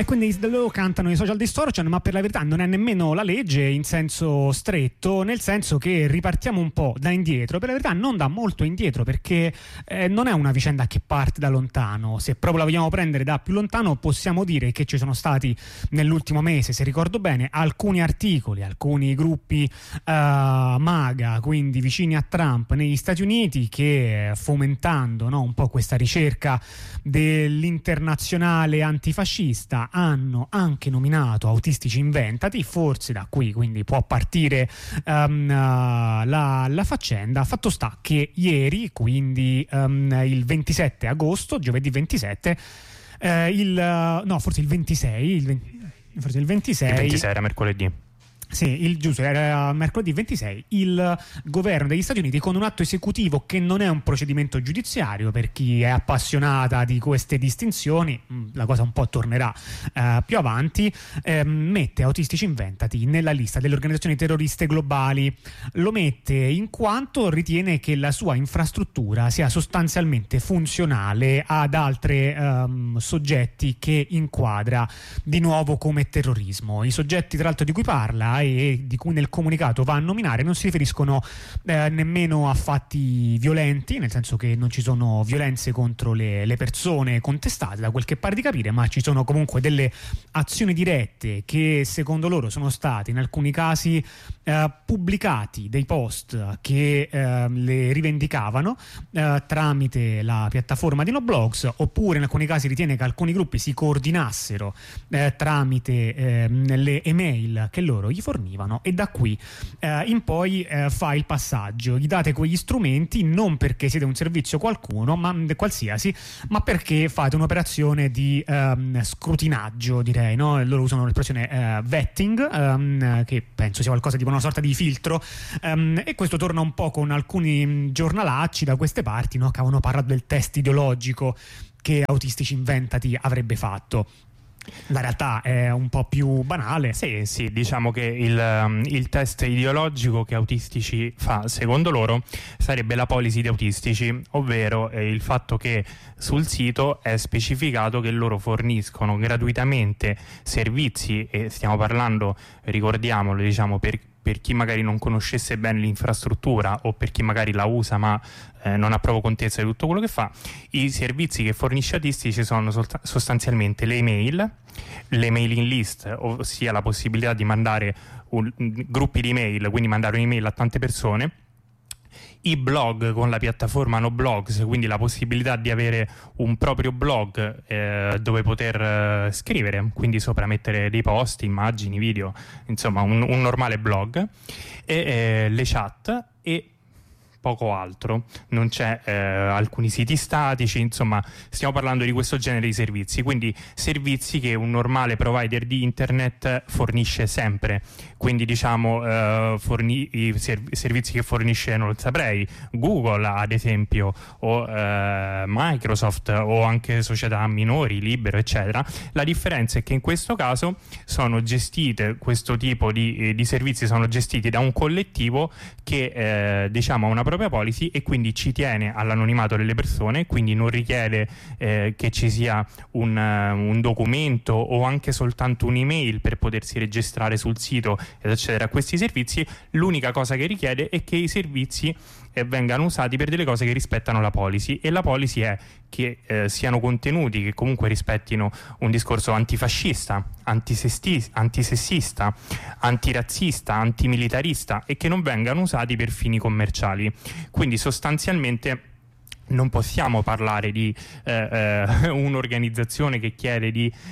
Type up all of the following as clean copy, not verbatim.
E quindi loro cantano i social distortion, ma per la verità non è nemmeno la legge in senso stretto, nel senso che ripartiamo un po' da indietro, per la verità non da molto indietro, perché non è una vicenda che parte da lontano. Se proprio la vogliamo prendere da più lontano, possiamo dire che ci sono stati nell'ultimo mese, se ricordo bene, alcuni articoli, alcuni gruppi MAGA, quindi vicini a Trump negli Stati Uniti, che fomentando, no, un po' questa ricerca dell'internazionale antifascista, hanno anche nominato Autistici Inventati. Forse da qui quindi può partire la faccenda. Fatto sta che ieri, quindi il 27 agosto, giovedì 27, forse il 26, forse il 26. Il 26 era mercoledì. Sì, giusto, era mercoledì 26, il governo degli Stati Uniti, con un atto esecutivo che non è un procedimento giudiziario, per chi è appassionata di queste distinzioni, la cosa un po' tornerà più avanti, mette Autistici Inventati nella lista delle organizzazioni terroriste globali. Lo mette in quanto ritiene che la sua infrastruttura sia sostanzialmente funzionale ad altri soggetti che inquadra di nuovo come terrorismo. I soggetti, tra l'altro, di cui parla e di cui nel comunicato va a nominare non si riferiscono nemmeno a fatti violenti, nel senso che non ci sono violenze contro le persone contestate, da quel che pare di capire, ma ci sono comunque delle azioni dirette che secondo loro sono state in alcuni casi pubblicati dei post che le rivendicavano tramite la piattaforma di Noblogs, oppure in alcuni casi ritiene che alcuni gruppi si coordinassero tramite le email che loro gli fornivano, e da qui in poi fa il passaggio. Gli date quegli strumenti non perché siete un servizio qualsiasi, ma perché fate un'operazione di scrutinaggio, direi, no? Loro usano l'espressione vetting, che penso sia qualcosa tipo una sorta di filtro, e questo torna un po' con alcuni giornalacci da queste parti, no? Che avevano parlato del test ideologico che Autistici Inventati avrebbe fatto. La realtà è un po' più banale. Sì, diciamo che il test ideologico che Autistici fa, secondo loro, sarebbe la policy di Autistici, ovvero il fatto che sul sito è specificato che loro forniscono gratuitamente servizi, e stiamo parlando, ricordiamolo, diciamo, per chi magari non conoscesse bene l'infrastruttura o per chi magari la usa ma non ha proprio contezza di tutto quello che fa. I servizi che fornisce Autistici sono sostanzialmente le email, le mailing list, ossia la possibilità di mandare gruppi di email, quindi mandare un'email a tante persone, i blog con la piattaforma Noblogs, quindi la possibilità di avere un proprio blog dove poter scrivere, quindi sopra mettere dei post, immagini, video, insomma un normale blog, e le chat e poco altro. Non c'è alcuni siti statici, insomma stiamo parlando di questo genere di servizi, quindi servizi che un normale provider di internet fornisce sempre, quindi diciamo i servizi che fornisce, non lo saprei, Google ad esempio, o Microsoft, o anche società minori, Libero eccetera. La differenza è che in questo caso sono gestite, questo tipo di servizi sono gestiti da un collettivo che diciamo ha una propria policy e quindi ci tiene all'anonimato delle persone, quindi non richiede che ci sia un documento o anche soltanto un'email per potersi registrare sul sito ed accedere a questi servizi. L'unica cosa che richiede è che i servizi vengano usati per delle cose che rispettano la policy, e la policy è che siano contenuti che comunque rispettino un discorso antifascista, antisessista, antirazzista, antimilitarista, e che non vengano usati per fini commerciali. Quindi sostanzialmente non possiamo parlare di un'organizzazione che chiede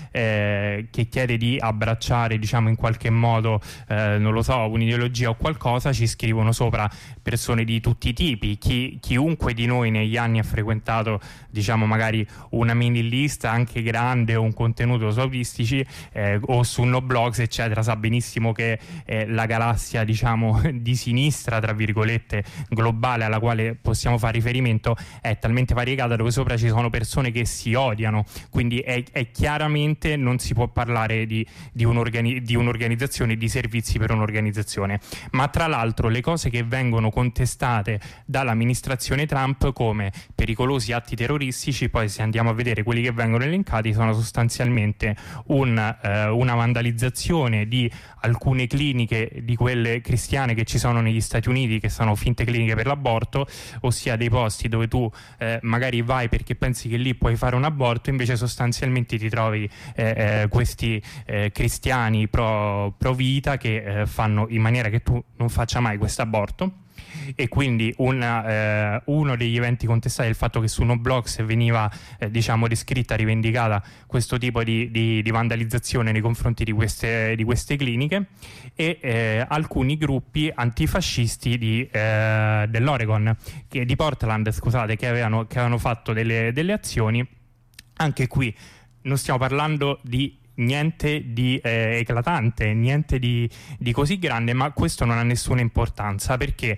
di abbracciare, diciamo, in qualche modo non lo so, un'ideologia o qualcosa. Ci scrivono sopra persone di tutti i tipi, chiunque di noi negli anni ha frequentato, diciamo, magari una mini lista anche grande o un contenuto su Autistici o su Noblogs eccetera, sa benissimo che la galassia, diciamo, di sinistra tra virgolette globale alla quale possiamo fare riferimento è talmente variegata, dove sopra ci sono persone che si odiano, quindi è chiaramente non si può parlare di un'organizzazione, di servizi per un'organizzazione. Ma tra l'altro le cose che vengono contestate dall'amministrazione Trump come pericolosi atti terroristici, poi se andiamo a vedere quelli che vengono elencati, sono sostanzialmente una vandalizzazione di alcune cliniche, di quelle cristiane che ci sono negli Stati Uniti, che sono finte cliniche per l'aborto, ossia dei posti dove tu magari vai perché pensi che lì puoi fare un aborto, invece sostanzialmente ti trovi questi cristiani pro vita che fanno in maniera che tu non faccia mai questo aborto. E quindi uno degli eventi contestati è il fatto che su Noblox veniva descritta, rivendicata questo tipo di vandalizzazione nei confronti di queste cliniche, e alcuni gruppi antifascisti dell'Oregon, di Portland, scusate, che avevano fatto delle azioni. Anche qui non stiamo parlando di niente di eclatante, niente di così grande, ma questo non ha nessuna importanza, perché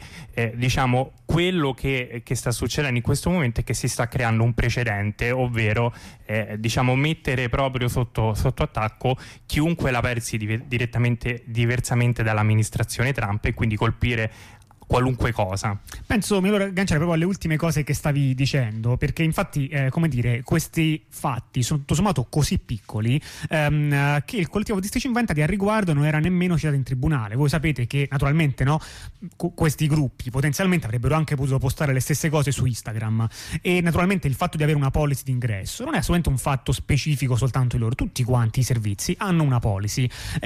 quello che sta succedendo in questo momento è che si sta creando un precedente, ovvero mettere proprio sotto attacco chiunque la pensi diversamente dall'amministrazione Trump, e quindi colpire qualunque cosa. Penso mi allora agganciare proprio alle ultime cose che stavi dicendo, perché infatti questi fatti sono tutto sommato così piccoli che il collettivo autistici inventati al riguardo non era nemmeno citato in tribunale. Voi sapete che naturalmente questi gruppi potenzialmente avrebbero anche potuto postare le stesse cose su Instagram, e naturalmente il fatto di avere una policy d'ingresso non è assolutamente un fatto specifico soltanto di loro. Tutti quanti i servizi hanno una policy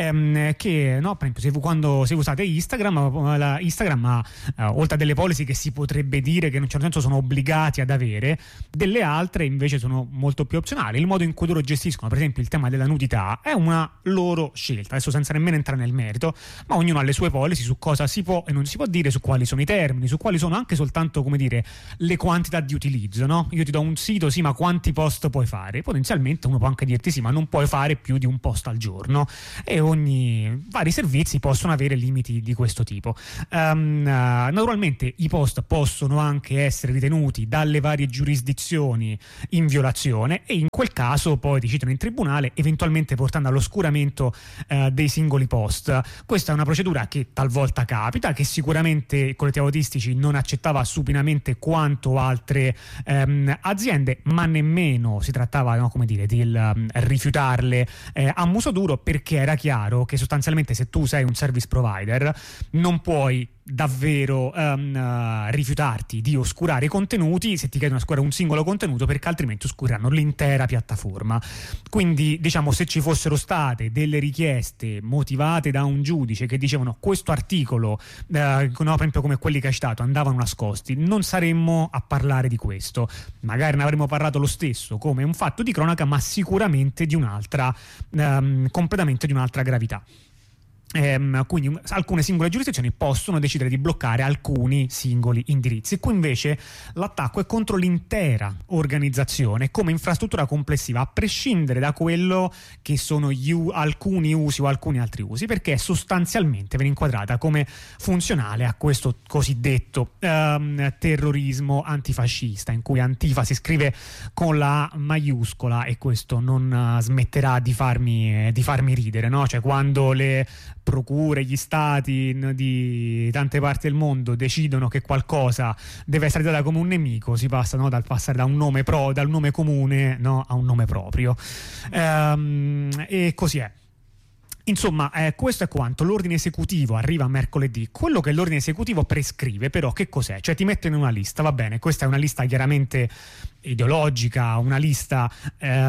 che per esempio se usate Instagram ha oltre a delle policy che si potrebbe dire che in un certo senso sono obbligati ad avere, delle altre invece sono molto più opzionali. Il modo in cui loro gestiscono per esempio il tema della nudità è una loro scelta, adesso senza nemmeno entrare nel merito, ma ognuno ha le sue policy su cosa si può e non si può dire, su quali sono i termini, su quali sono anche soltanto le quantità di utilizzo, no? Io ti do un sito, sì, ma quanti post puoi fare? Potenzialmente uno può anche dirti sì, ma non puoi fare più di un post al giorno, e vari servizi possono avere limiti di questo tipo. Naturalmente i post possono anche essere ritenuti dalle varie giurisdizioni in violazione, e in quel caso poi decidono in tribunale, eventualmente portando all'oscuramento dei singoli post. Questa è una procedura che talvolta capita, che sicuramente il collettivo autistici non accettava supinamente quanto altre aziende, ma nemmeno si trattava di rifiutarle a muso duro, perché era chiaro che sostanzialmente se tu sei un service provider non puoi davvero rifiutarti di oscurare i contenuti se ti chiedono di oscurare un singolo contenuto, perché altrimenti oscureranno l'intera piattaforma. Quindi se ci fossero state delle richieste motivate da un giudice che dicevano questo articolo per esempio come quelli che hai citato andavano nascosti, non saremmo a parlare di questo, magari ne avremmo parlato lo stesso come un fatto di cronaca, ma sicuramente di un'altra completamente di un'altra gravità. Quindi alcune singole giurisdizioni possono decidere di bloccare alcuni singoli indirizzi. Qui invece l'attacco è contro l'intera organizzazione come infrastruttura complessiva, a prescindere da quello che sono alcuni usi o alcuni altri usi, perché sostanzialmente viene inquadrata come funzionale a questo cosiddetto terrorismo antifascista, in cui Antifa si scrive con la A maiuscola, e questo non smetterà di farmi ridere, no? Cioè, quando le procure, gli stati di tante parti del mondo decidono che qualcosa deve essere trattata come un nemico, si passa dal passare da un nome dal nome comune a un nome proprio, e così è. Insomma, questo è quanto. L'ordine esecutivo arriva mercoledì. Quello che l'ordine esecutivo prescrive però che cos'è? Cioè ti mette in una lista, va bene, questa è una lista chiaramente ideologica, una lista è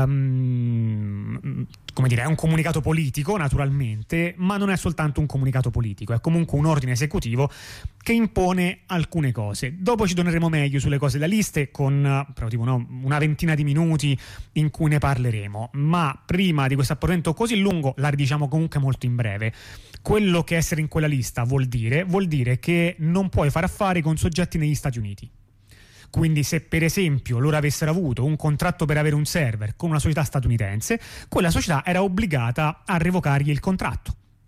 un comunicato politico naturalmente, ma non è soltanto un comunicato politico, è comunque un ordine esecutivo che impone alcune cose. Dopo ci torneremo meglio sulle cose della lista con una ventina di minuti in cui ne parleremo, ma prima di questo appuntamento così lungo la ridiciamo comunque molto in breve. Quello che essere in quella lista vuol dire che non puoi fare affari con soggetti negli Stati Uniti. Quindi se per esempio loro avessero avuto un contratto per avere un server con una società statunitense, quella società era obbligata a revocargli il contratto.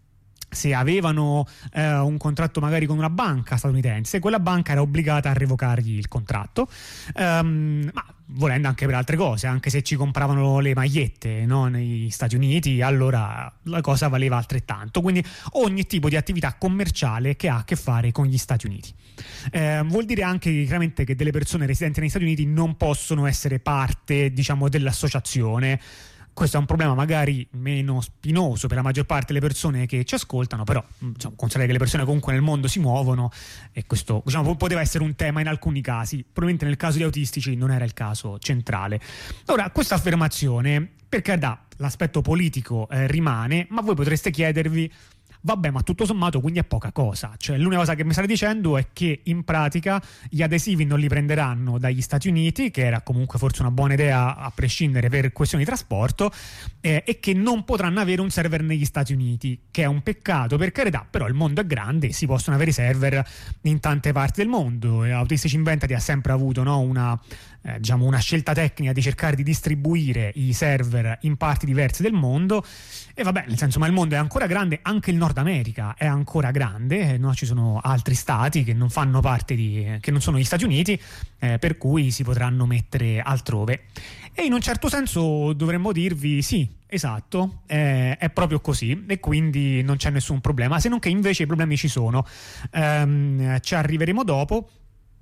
se avevano un contratto magari con una banca statunitense, quella banca era obbligata a revocargli il contratto, ma volendo anche per altre cose, anche se ci compravano le magliette, no, negli Stati Uniti, allora la cosa valeva altrettanto. Quindi ogni tipo di attività commerciale che ha a che fare con gli Stati Uniti. Vuol dire anche chiaramente che delle persone residenti negli Stati Uniti non possono essere parte, diciamo, dell'associazione. Questo è un problema magari meno spinoso per la maggior parte delle persone che ci ascoltano, però diciamo, considerare che le persone comunque nel mondo si muovono, e questo, diciamo, poteva essere un tema in alcuni casi. Probabilmente nel caso di autistici non era il caso centrale. Ora, questa affermazione, per carità, l'aspetto politico rimane, ma voi potreste chiedervi: vabbè, ma tutto sommato quindi è poca cosa. Cioè, l'unica cosa che mi state dicendo è che in pratica gli adesivi non li prenderanno dagli Stati Uniti, che era comunque forse una buona idea a prescindere per questioni di trasporto, e che non potranno avere un server negli Stati Uniti, che è un peccato, per carità, però il mondo è grande e si possono avere server in tante parti del mondo. E Autistici Inventati ha sempre avuto, no, diciamo una scelta tecnica di cercare di distribuire i server in parti diverse del mondo. E vabbè, nel senso, ma il mondo è ancora grande, anche il Nord America è ancora grande, no? Ci sono altri stati che non fanno parte che non sono gli Stati Uniti, per cui si potranno mettere altrove. E in un certo senso dovremmo dirvi sì, esatto, è proprio così, e quindi non c'è nessun problema, se non che invece i problemi ci sono. Ci arriveremo dopo.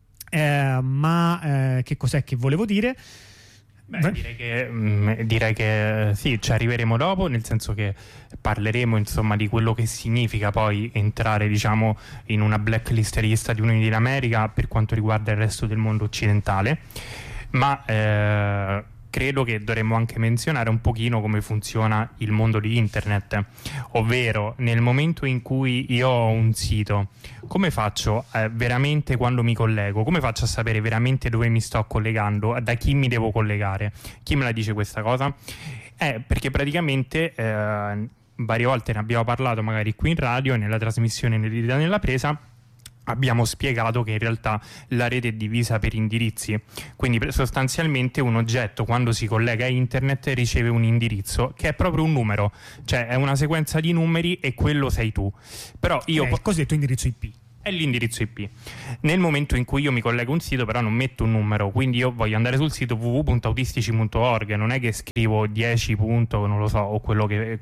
Ma che cos'è che volevo dire? Beh, direi che sì, ci arriveremo dopo, nel senso che parleremo insomma di quello che significa poi entrare, diciamo, in una blacklist degli Stati Uniti d'America per quanto riguarda il resto del mondo occidentale, ma credo che dovremmo anche menzionare un pochino come funziona il mondo di internet, ovvero nel momento in cui io ho un sito, come faccio veramente quando mi collego? Come faccio a sapere veramente dove mi sto collegando? Da chi mi devo collegare? Chi me la dice questa cosa? Perché praticamente varie volte ne abbiamo parlato magari qui in radio e nella trasmissione nella presa. Abbiamo spiegato che in realtà la rete è divisa per indirizzi, quindi sostanzialmente un oggetto quando si collega a internet riceve un indirizzo che è proprio un numero, cioè è una sequenza di numeri e quello sei tu. Però io il cosiddetto indirizzo IP. È l'indirizzo IP. Nel momento in cui io mi collego a un sito, però non metto un numero, quindi io voglio andare sul sito www.autistici.org, non è che scrivo 10 punto, non lo so, o quello che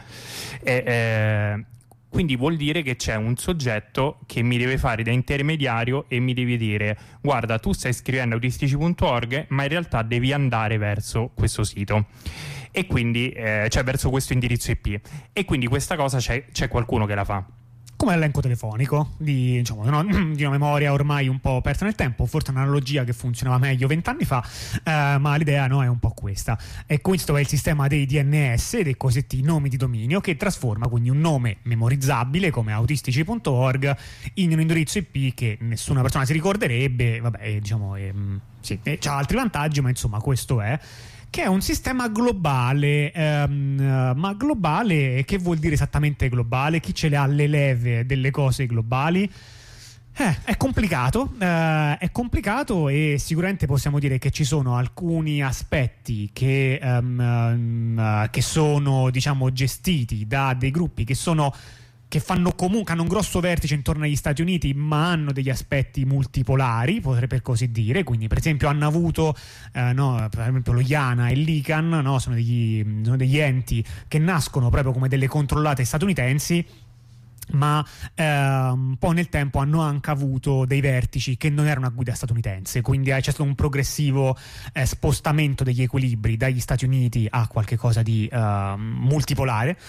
è. Quindi vuol dire che c'è un soggetto che mi deve fare da intermediario e mi deve dire: guarda, tu stai scrivendo autistici.org, ma in realtà devi andare verso questo sito, e quindi cioè verso questo indirizzo IP, e quindi questa cosa c'è qualcuno che la fa. Come l'elenco telefonico di una memoria ormai un po' persa nel tempo, forse un'analogia che funzionava meglio 20 anni fa, ma l'idea, no, è un po' questa. E questo è il sistema dei DNS, dei cosiddetti nomi di dominio, che trasforma quindi un nome memorizzabile come autistici.org in un indirizzo IP che nessuna persona si ricorderebbe. Vabbè, diciamo, sì, c'ha altri vantaggi, ma insomma questo è. Che è un sistema globale, ma globale, che vuol dire esattamente globale? Chi ce le ha le leve delle cose globali? È complicato e sicuramente possiamo dire che ci sono alcuni aspetti che sono, diciamo, gestiti da dei gruppi che fanno comunque, hanno un grosso vertice intorno agli Stati Uniti, ma hanno degli aspetti multipolari, per così dire. Quindi per esempio hanno avuto per esempio lo IANA e l'ICANN, no? sono degli enti che nascono proprio come delle controllate statunitensi, ma poi nel tempo hanno anche avuto dei vertici che non erano a guida statunitense, quindi c'è stato un progressivo spostamento degli equilibri dagli Stati Uniti a qualche cosa di multipolare,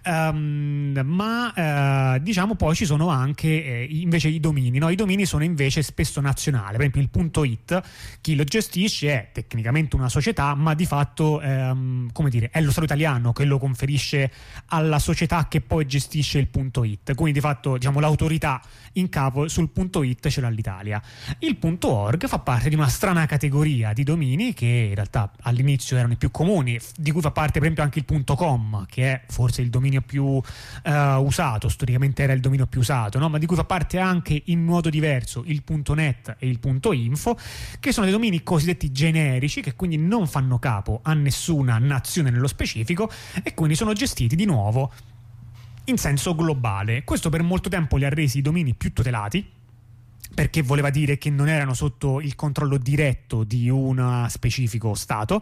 ma diciamo poi ci sono anche invece i domini, no? I domini sono invece spesso nazionali. Per esempio il .it, chi lo gestisce è tecnicamente una società, ma di fatto come dire, è lo Stato italiano che lo conferisce alla società che poi gestisce il .it. Quindi di fatto, diciamo, l'autorità in capo sul .it ce l'ha l'Italia. Il .org fa parte di una strana categoria di domini che in realtà all'inizio erano i più comuni, di cui fa parte per esempio anche il .com, che è forse il dominio più usato, storicamente era il dominio più usato, no? Ma di cui fa parte anche in modo diverso il .net e il .info, che sono dei domini cosiddetti generici, che quindi non fanno capo a nessuna nazione nello specifico e quindi sono gestiti di nuovo in senso globale. Questo per molto tempo li ha resi i domini più tutelati, perché voleva dire che non erano sotto il controllo diretto di un specifico Stato,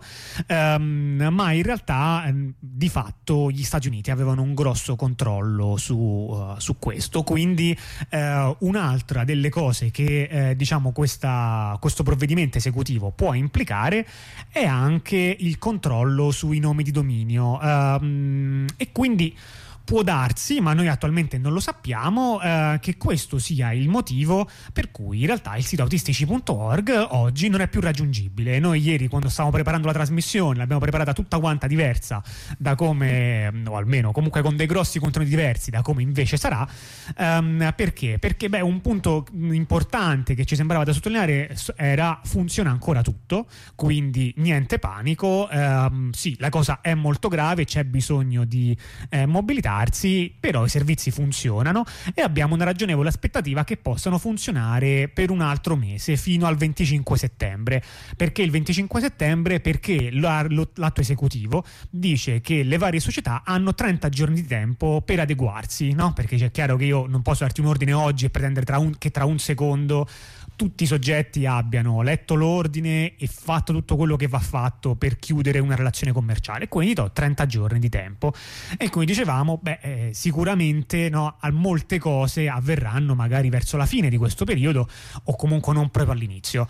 ma in realtà di fatto gli Stati Uniti avevano un grosso controllo su questo. Quindi un'altra delle cose che diciamo questo provvedimento esecutivo può implicare è anche il controllo sui nomi di dominio, e quindi può darsi, ma noi attualmente non lo sappiamo, che questo sia il motivo per cui in realtà il sito autistici.org oggi non è più raggiungibile. Noi ieri, quando stavamo preparando la trasmissione, l'abbiamo preparata tutta quanta diversa da come, o almeno comunque con dei grossi contenuti diversi da come invece sarà. Perché? Perché un punto importante che ci sembrava da sottolineare era: funziona ancora tutto, quindi niente panico. Sì, la cosa è molto grave, c'è bisogno di mobilità, però i servizi funzionano e abbiamo una ragionevole aspettativa che possano funzionare per un altro mese, fino al 25 settembre. Perché il 25 settembre? Perché l'atto esecutivo dice che le varie società hanno 30 giorni di tempo per adeguarsi, no? Perché è chiaro che io non posso darti un ordine oggi e pretendere che tra un secondo tutti i soggetti abbiano letto l'ordine e fatto tutto quello che va fatto per chiudere una relazione commerciale. Quindi do 30 giorni di tempo. E come dicevamo, sicuramente molte cose avverranno magari verso la fine di questo periodo, o comunque non proprio all'inizio.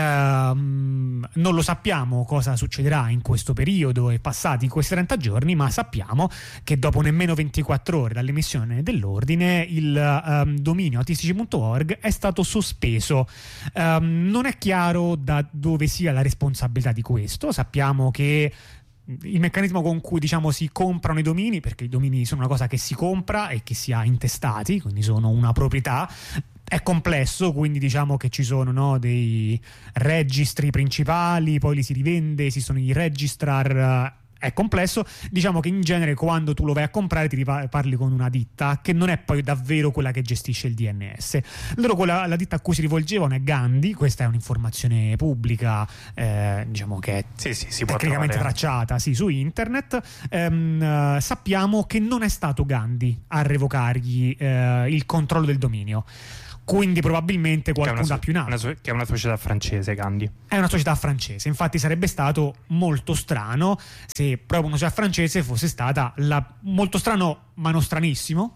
Non lo sappiamo cosa succederà in questo periodo e passati questi 30 giorni, ma sappiamo che dopo nemmeno 24 ore dall'emissione dell'ordine il dominio autistici.org è stato sospeso. Non è chiaro da dove sia la responsabilità di questo. Sappiamo che il meccanismo con cui si comprano i domini, perché i domini sono una cosa che si compra e che si ha intestati, quindi sono una proprietà, è complesso, quindi diciamo che ci sono dei registri principali, poi li si rivende, esistono i registrar. È complesso, diciamo che in genere quando tu lo vai a comprare ti parli con una ditta che non è poi davvero quella che gestisce il DNS. La ditta a cui si rivolgevano è Gandhi, questa è un'informazione pubblica, diciamo che è si tecnicamente tracciata su internet. Sappiamo che non è stato Gandhi a revocargli il controllo del dominio. Quindi probabilmente qualcuno ha più in alto. Che è una società francese, Gandhi. È una società francese, infatti sarebbe stato molto strano se proprio una società francese fosse stata molto strano, ma non stranissimo.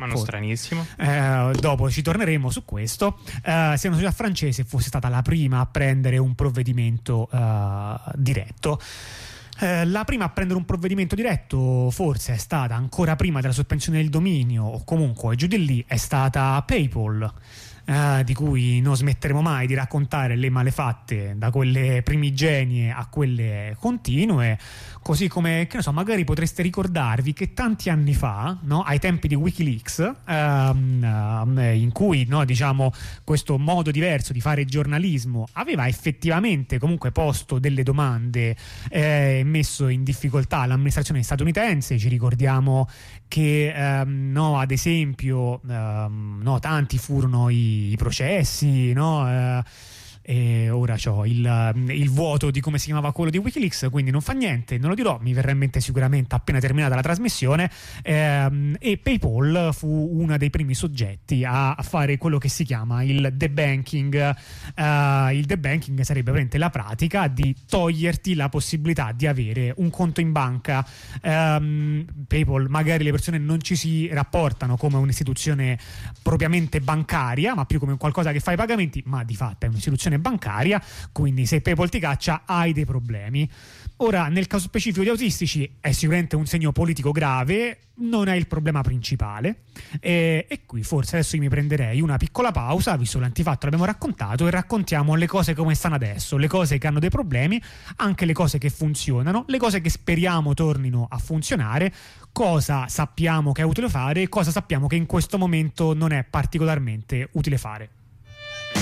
Dopo ci torneremo su questo. Se una società francese fosse stata la prima a prendere un provvedimento diretto. La prima a prendere un provvedimento diretto forse è stata, ancora prima della sospensione del dominio, o comunque giù di lì, è stata PayPal. Di cui non smetteremo mai di raccontare le malefatte, da quelle primigenie a quelle continue. Così come, che ne so, magari potreste ricordarvi che tanti anni fa, ai tempi di Wikileaks, in cui questo modo diverso di fare giornalismo aveva effettivamente comunque posto delle domande e messo in difficoltà l'amministrazione statunitense. Ci ricordiamo che ad esempio tanti furono i processi, e ora c'ho il vuoto di come si chiamava quello di Wikileaks, quindi non fa niente, non lo dirò, mi verrà in mente sicuramente appena terminata la trasmissione. E PayPal fu uno dei primi soggetti a fare quello che si chiama il debanking. Il debanking sarebbe veramente la pratica di toglierti la possibilità di avere un conto in banca. PayPal, magari le persone non ci si rapportano come un'istituzione propriamente bancaria, ma più come qualcosa che fa i pagamenti, ma di fatto è un'istituzione bancaria, quindi se PayPal ti caccia hai dei problemi. Ora, nel caso specifico di autistici è sicuramente un segno politico grave, non è il problema principale, e qui forse adesso io mi prenderei una piccola pausa, visto l'antifatto l'abbiamo raccontato, e raccontiamo le cose come stanno adesso, le cose che hanno dei problemi, anche le cose che funzionano, le cose che speriamo tornino a funzionare, cosa sappiamo che è utile fare e cosa sappiamo che in questo momento non è particolarmente utile fare.